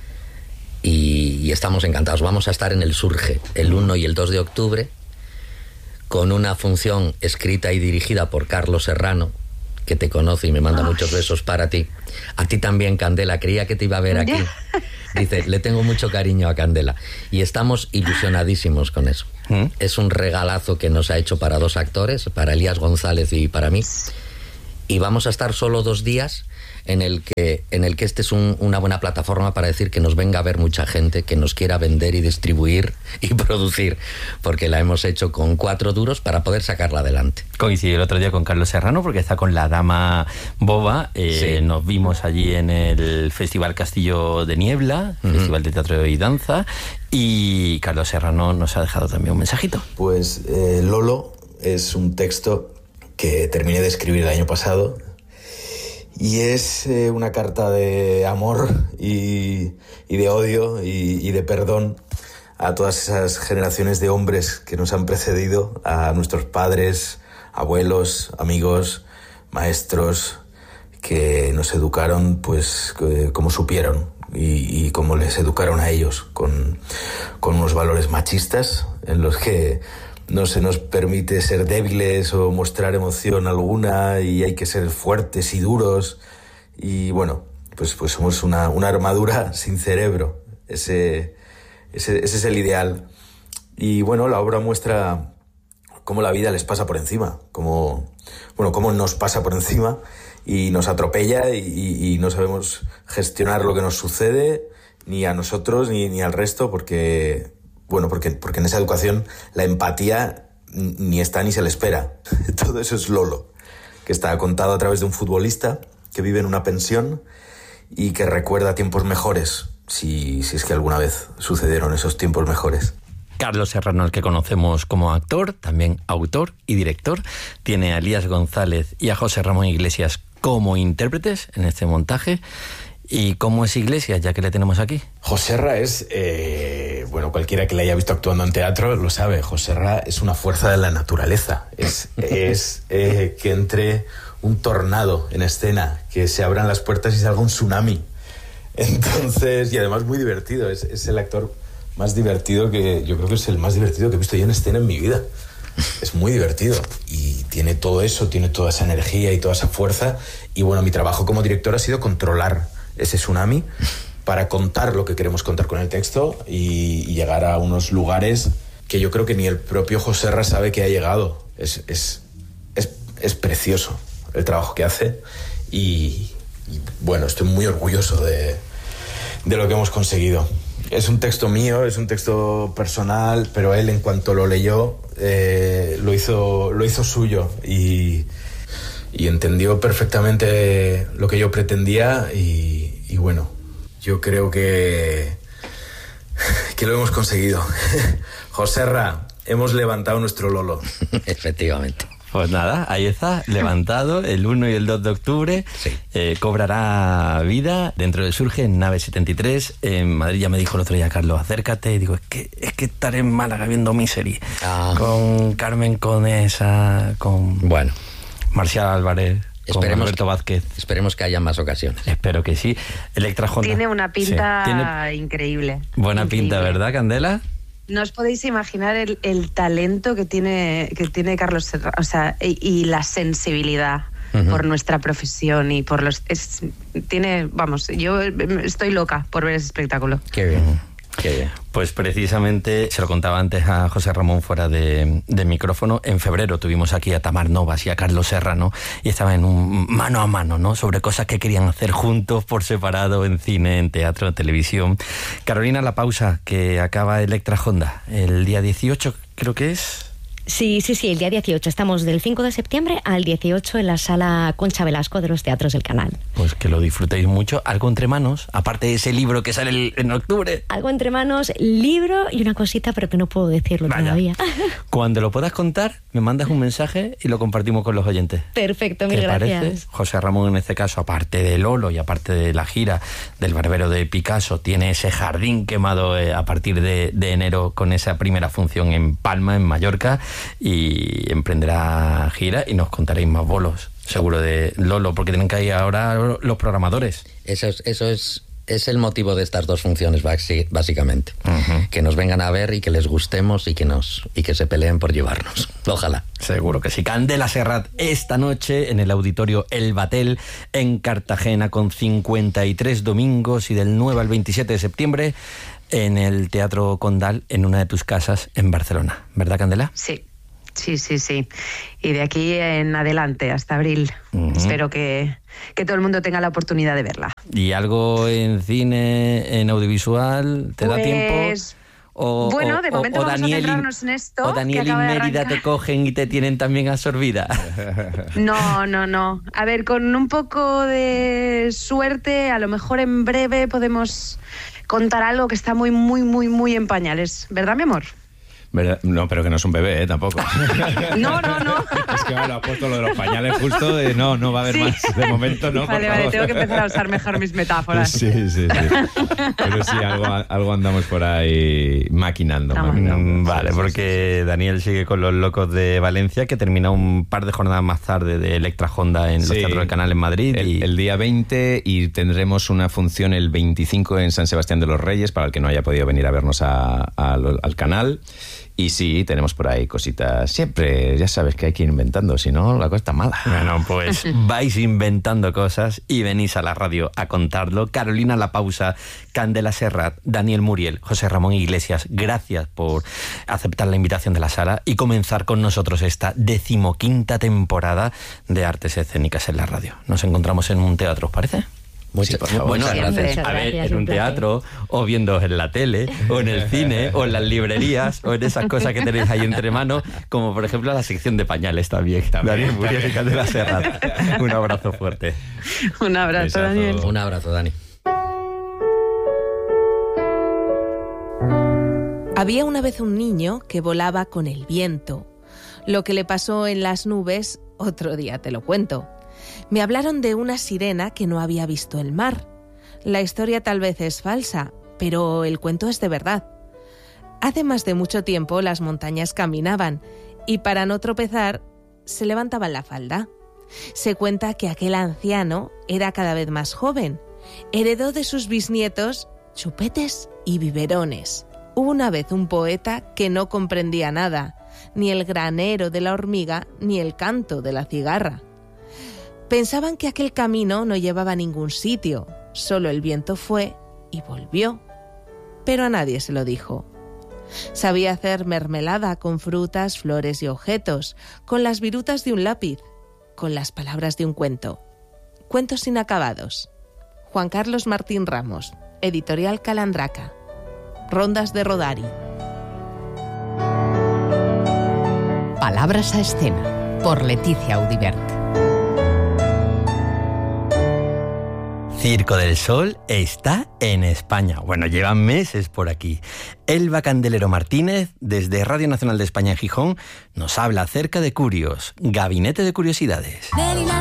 y estamos encantados. Vamos a estar en el Surge el 1 y el 2 de octubre con una función escrita y dirigida por Carlos Serrano, que te conoce y me manda muchos besos para ti. A ti también, Candela, creía que te iba a ver aquí. Dice, le tengo mucho cariño a Candela. Y estamos ilusionadísimos con eso. Es un regalazo que nos ha hecho para 2 actores, para Elías González y para mí. Y vamos a estar solo 2 días en el que este es una buena plataforma para decir que nos venga a ver mucha gente, que nos quiera vender y distribuir y producir, porque la hemos hecho con 4 duros para poder sacarla adelante. Coincidí el otro día con Carlos Serrano porque está con La Dama Boba. Sí. Nos vimos allí en el Festival Castillo de Niebla, Festival de Teatro y Danza, y Carlos Serrano nos ha dejado también un mensajito. Pues Lolo es un texto que terminé de escribir el año pasado, y es una carta de amor y de odio y de perdón a todas esas generaciones de hombres que nos han precedido, a nuestros padres, abuelos, amigos, maestros, que nos educaron pues como supieron y como les educaron a ellos, con unos valores machistas en los que no se nos permite ser débiles o mostrar emoción alguna, y hay que ser fuertes y duros. Y bueno, pues somos una armadura sin cerebro. Ese es el ideal. Y bueno, la obra muestra cómo la vida les pasa por encima, cómo nos pasa por encima y nos atropella, y no sabemos gestionar lo que nos sucede, ni a nosotros ni al resto, porque en esa educación la empatía ni está ni se le espera. Todo eso es Lolo, que está contado a través de un futbolista que vive en una pensión y que recuerda tiempos mejores, si es que alguna vez sucedieron esos tiempos mejores. Carlos Serrano, al que conocemos como actor, también autor y director, tiene a Elías González y a José Ramón Iglesias como intérpretes en este montaje. ¿Y cómo es Iglesias, ya que le tenemos aquí? Joserra es, bueno, cualquiera que le haya visto actuando en teatro lo sabe, Joserra es una fuerza de la naturaleza, es que entre un tornado en escena, que se abran las puertas y salga un tsunami. Entonces, y además muy divertido, es el actor más divertido que, yo creo que es el más divertido que he visto yo en escena en mi vida. Es muy divertido y tiene todo eso, tiene toda esa energía y toda esa fuerza. Y bueno, mi trabajo como director ha sido controlar ese tsunami para contar lo que queremos contar con el texto y llegar a unos lugares que yo creo que ni el propio Joserra sabe que ha llegado. Es precioso el trabajo que hace y bueno, estoy muy orgulloso de lo que hemos conseguido. Es un texto mío, es un texto personal, pero él, en cuanto lo leyó, lo hizo suyo y entendió perfectamente lo que yo pretendía y bueno, yo creo que lo hemos conseguido. Joserra, hemos levantado nuestro Lolo. Efectivamente. Pues nada, ahí está, levantado el 1 y el 2 de octubre. Sí. Cobrará vida dentro de Surge en Nave 73. En Madrid ya me dijo el otro día Carlos, acércate. Y digo, es que estaré en Málaga viendo Misery. Con Carmen Conesa, con Marcial Álvarez, con Alberto Vázquez. Esperemos que haya más ocasiones. Espero que sí. Electra Honda. Tiene una pinta increíble. Buena increíble. Pinta, ¿verdad, Candela? No os podéis imaginar el talento que tiene Carlos Serrano, o sea, y la sensibilidad por nuestra profesión y por los... yo estoy loca por ver ese espectáculo. Qué bien. Qué bien. Pues precisamente, se lo contaba antes a José Ramón fuera de micrófono, en febrero tuvimos aquí a Tamar Novas y a Carlos Serrano y estaban en un mano a mano, ¿no?, sobre cosas que querían hacer juntos por separado en cine, en teatro, en televisión. Carolina, la pausa, que acaba Electra Honda el día 18, creo que es... Sí, el día 18. Estamos del 5 de septiembre al 18 en la Sala Concha Velasco de los Teatros del Canal. Pues que lo disfrutéis mucho. Algo entre manos, aparte de ese libro que sale en octubre. Algo entre manos, libro y una cosita, pero que no puedo decirlo todavía. Cuando lo puedas contar, me mandas un mensaje y lo compartimos con los oyentes. Perfecto, mil gracias. Parece? José Ramón, en este caso, aparte de Lolo y aparte de la gira del Barbero de Picasso, tiene ese jardín quemado a partir de enero con esa primera función en Palma, en Mallorca, y emprenderá gira y nos contaréis más bolos, seguro, de Lolo, porque tienen que ir ahora los programadores. Eso es el motivo de estas dos funciones, básicamente. Que nos vengan a ver y que les gustemos y que se peleen por llevarnos. Ojalá. Seguro que sí. Candela Serrat esta noche en el Auditorio El Batel en Cartagena, con 53 domingos, y del 9 al 27 de septiembre en el Teatro Condal, en una de tus casas en Barcelona. ¿Verdad, Candela? Sí. Y de aquí en adelante, hasta abril. Espero que todo el mundo tenga la oportunidad de verla. ¿Y algo en cine, en audiovisual? ¿Te da tiempo? Bueno, de momento vamos a centrarnos en esto. ¿O Daniel y Mérida te cogen y te tienen también absorbida? No. A ver, con un poco de suerte, a lo mejor en breve podemos contar algo que está muy, muy, muy, muy en pañales. ¿Verdad, mi amor? No, pero que no es un bebé, tampoco. No. Es que lo ha puesto lo de los pañales justo, no va a haber más. De momento no. Vale, tengo que empezar a usar mejor mis metáforas. Sí. Pero sí, algo andamos por ahí maquinando. Vale, porque Daniel sigue con Los Locos de Valencia, que termina un par de jornadas más tarde de Electra Honda en los Teatros del Canal en Madrid. El día 20, y tendremos una función el 25 en San Sebastián de los Reyes, para el que no haya podido venir a vernos al canal. Y sí, tenemos por ahí cositas. Siempre, ya sabes que hay que ir inventando, si no, la cosa está mala. Bueno, pues vais inventando cosas y venís a la radio a contarlo. Carolina La Pausa, Candela Serrat, Daniel Muriel, José Ramón Iglesias, gracias por aceptar la invitación de la sala y comenzar con nosotros esta 15ª temporada de Artes Escénicas en la radio. Nos encontramos en un teatro, ¿os parece? Muchas gracias. Bueno, a ver, en un teatro, o viendo en la tele, o en el cine, o en las librerías, o en esas cosas que tenéis ahí entre manos, como por ejemplo la sección de pañales también. Daniel Muriel y Candela Serrat. Un abrazo fuerte. Un abrazo, Daniel. Un abrazo, Dani. Había una vez un niño que volaba con el viento. Lo que le pasó en las nubes, otro día te lo cuento. Me hablaron de una sirena que no había visto el mar. La historia tal vez es falsa, pero el cuento es de verdad. Hace más de mucho tiempo las montañas caminaban y para no tropezar se levantaban la falda. Se cuenta que aquel anciano era cada vez más joven. Heredó de sus bisnietos chupetes y biberones. Hubo una vez un poeta que no comprendía nada, ni el granero de la hormiga, ni el canto de la cigarra. Pensaban que aquel camino no llevaba a ningún sitio, solo el viento fue y volvió. Pero a nadie se lo dijo. Sabía hacer mermelada con frutas, flores y objetos, con las virutas de un lápiz, con las palabras de un cuento. Cuentos inacabados. Juan Carlos Martín Ramos, Editorial Calandraca. Rondas de Rodari. Palabras a escena, por Leticia Audibert. Circo del Sol está en España. Bueno, llevan meses por aquí. Elba Candelero Martínez, desde Radio Nacional de España en Gijón, nos habla acerca de Curios, Gabinete de Curiosidades.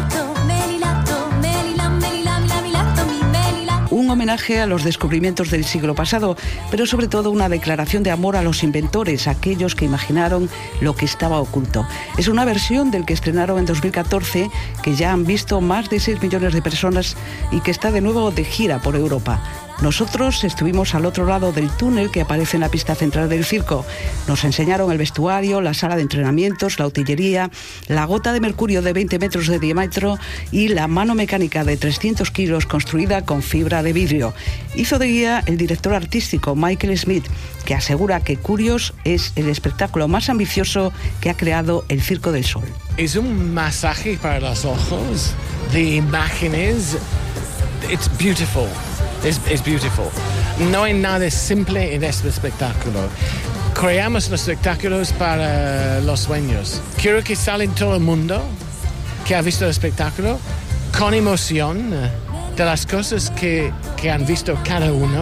Un homenaje a los descubrimientos del siglo pasado, pero sobre todo una declaración de amor a los inventores, aquellos que imaginaron lo que estaba oculto. Es una versión del que estrenaron en 2014, que ya han visto más de 6 millones de personas y que está de nuevo de gira por Europa. Nosotros estuvimos al otro lado del túnel que aparece en la pista central del circo. Nos enseñaron el vestuario, la sala de entrenamientos, la utilería, la gota de mercurio de 20 metros de diámetro y la mano mecánica de 300 kilos construida con fibra de vidrio. Hizo de guía el director artístico Michael Smith, que asegura que Curios es el espectáculo más ambicioso que ha creado el Circo del Sol. Es un masaje para los ojos de imágenes. It's beautiful. Es beautiful. No hay nada simple en este espectáculo. Creamos los espectáculos para los sueños. Quiero que salga todo el mundo que ha visto el espectáculo con emoción de las cosas que han visto cada uno.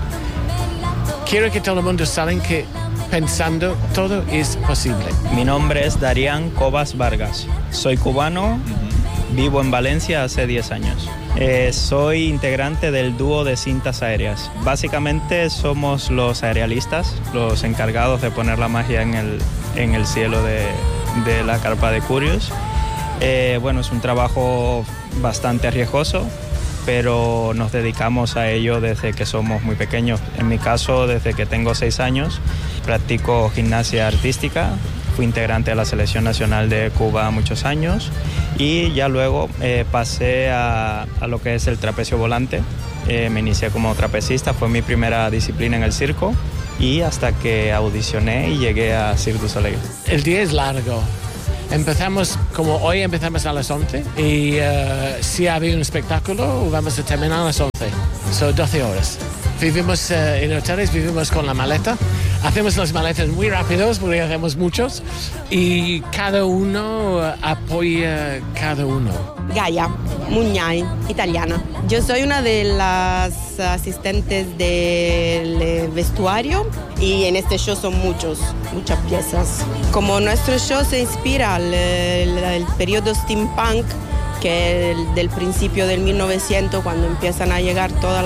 Quiero que todo el mundo salga pensando todo es posible. Mi nombre es Darían Cobas Vargas. Soy cubano, vivo en Valencia hace 10 años. Soy integrante del dúo de cintas aéreas. Básicamente somos los aerialistas, los encargados de poner la magia en el cielo de la carpa de Curios. Bueno, es un trabajo bastante arriesgoso, pero nos dedicamos a ello desde que somos muy pequeños. En mi caso, desde que tengo 6 años, practico gimnasia artística. Fui integrante de la Selección Nacional de Cuba muchos años y ya luego pasé a lo que es el trapecio volante. Me inicié como trapecista, fue mi primera disciplina en el circo y hasta que audicioné y llegué a Cirque du Soleil. El día es largo. Empezamos, como hoy empezamos a las 11 y si había un espectáculo vamos a terminar a las 11. Son 12 horas. Vivimos en hoteles, vivimos con la maleta. Hacemos las maletas muy rápidos porque hacemos muchos y cada uno apoya cada uno. Gaia Muñay, italiana. Yo soy una de las asistentes del vestuario y en este show son muchas piezas. Como nuestro show se inspira el periodo steampunk, que es del principio del 1900, cuando empiezan a llegar todas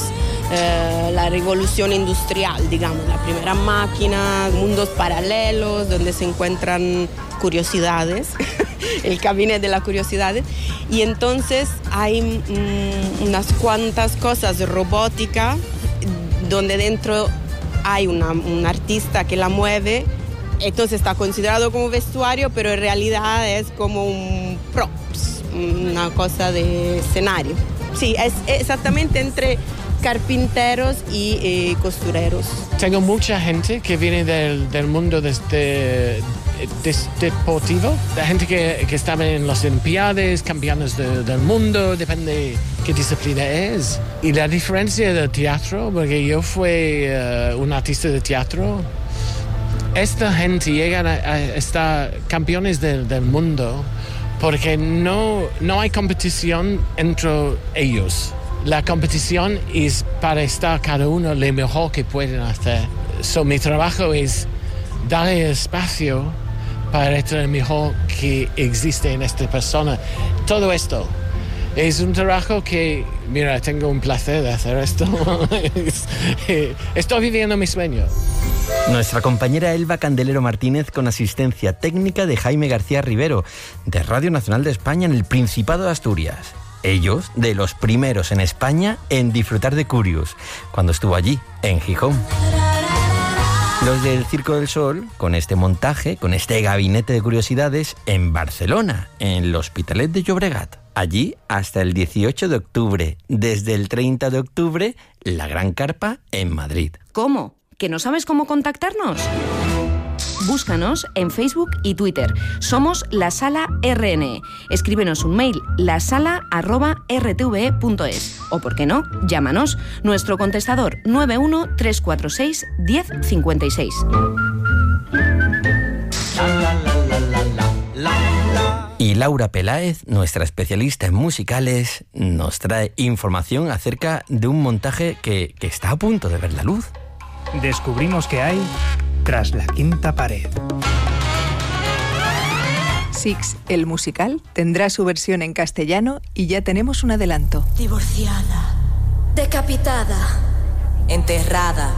la revolución industrial, digamos, la primera máquina, mundos paralelos donde se encuentran curiosidades, el camino de la curiosidad, y entonces hay unas cuantas cosas robóticas donde dentro hay un artista que la mueve, entonces está considerado como vestuario, pero en realidad es como un props, una cosa de escenario. Sí, es exactamente entre carpinteros y costureros. Tengo mucha gente que viene del mundo deportivo, la gente que estaba en las Olimpiadas, campeones del mundo, depende qué disciplina es. Y la diferencia del teatro, porque yo fui un artista de teatro, esta gente llega a estar campeones del mundo porque no hay competición entre ellos. La competición es para estar cada uno lo mejor que pueden hacer. Mi trabajo es darle espacio para ser el mejor que existe en esta persona. Todo esto es un trabajo que, mira, tengo un placer de hacer esto. Estoy viviendo mi sueño. Nuestra compañera Elba Candelero Martínez, con asistencia técnica de Jaime García Rivero, de Radio Nacional de España en el Principado de Asturias. Ellos, de los primeros en España en disfrutar de Curious, cuando estuvo allí, en Gijón. Los del Circo del Sol, con este montaje, con este gabinete de curiosidades, en Barcelona, en l'Hospitalet de Llobregat. Allí hasta el 18 de octubre. Desde el 30 de octubre, la Gran Carpa en Madrid. ¿Cómo? ¿Que no sabes cómo contactarnos? Búscanos en Facebook y Twitter. Somos La Sala RNE. Escríbenos un mail, lasala@rtve.es. O, por qué no, llámanos. Nuestro contestador 91-346-1056. Y Laura Peláez, nuestra especialista en musicales, nos trae información acerca de un montaje que está a punto de ver la luz. Descubrimos que hay tras la quinta pared. Six, el musical, tendrá su versión en castellano y ya tenemos un adelanto. Divorciada, decapitada, enterrada.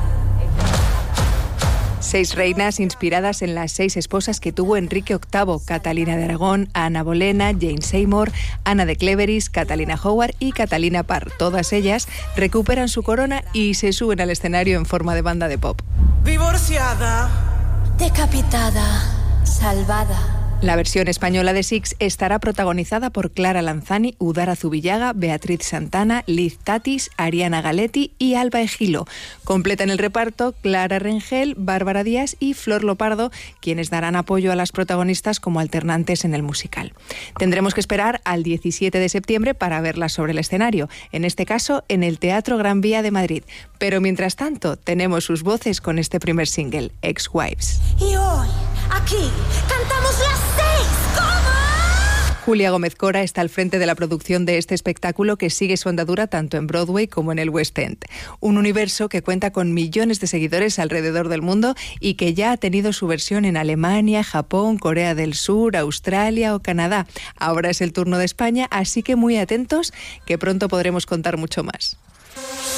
6 reinas inspiradas en las 6 esposas que tuvo Enrique VIII, Catalina de Aragón, Ana Bolena, Jane Seymour, Ana de Cleveris, Catalina Howard y Catalina Parr. Todas ellas recuperan su corona y se suben al escenario en forma de banda de pop. Divorciada, decapitada, salvada. La versión española de Six estará protagonizada por Clara Lanzani, Udara Zubillaga, Beatriz Santana, Liz Tatis, Ariana Galetti y Alba Egilo. Completan el reparto Clara Rengel, Bárbara Díaz y Flor Lopardo, quienes darán apoyo a las protagonistas como alternantes en el musical. Tendremos que esperar al 17 de septiembre para verlas sobre el escenario, en este caso en el Teatro Gran Vía de Madrid. Pero mientras tanto, tenemos sus voces con este primer single, Ex-Wives. Y hoy, aquí, cantamos las 6, ¿cómo? Julia Gómez Cora está al frente de la producción de este espectáculo que sigue su andadura tanto en Broadway como en el West End. Un universo que cuenta con millones de seguidores alrededor del mundo y que ya ha tenido su versión en Alemania, Japón, Corea del Sur, Australia o Canadá. Ahora es el turno de España, así que muy atentos, que pronto podremos contar mucho más.